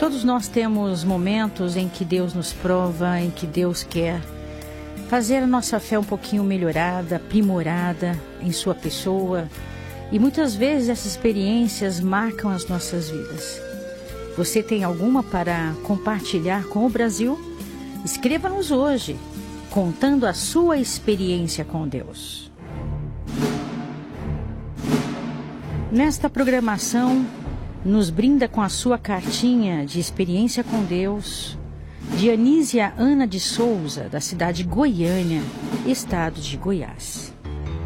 Todos nós temos momentos em que Deus nos prova, em que Deus quer fazer a nossa fé um pouquinho melhorada, aprimorada em sua pessoa. E muitas vezes essas experiências marcam as nossas vidas. Você tem alguma para compartilhar com o Brasil? Escreva-nos hoje, contando a sua experiência com Deus. Nesta programação, nos brinda com a sua cartinha de experiência com Deus, Dionísia Ana de Souza, da cidade de Goiânia, estado de Goiás.